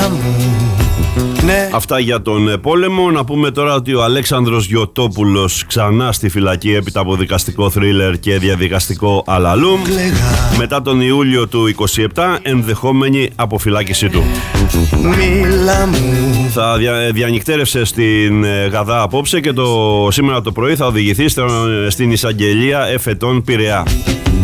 Ναι. Αυτά για τον πόλεμο. Να πούμε τώρα ότι ο Αλέξανδρος Γιωτόπουλος ξανά στη φυλακή έπειτα από δικαστικό θρίλερ και διαδικαστικό αλαλούμ. Μετά τον Ιούλιο του 27 ενδεχόμενη αποφυλάκηση του. Θα διανυκτέρευσε στην Γαδά απόψε και σήμερα το πρωί θα οδηγηθεί στην εισαγγελία εφετών Πειραιά.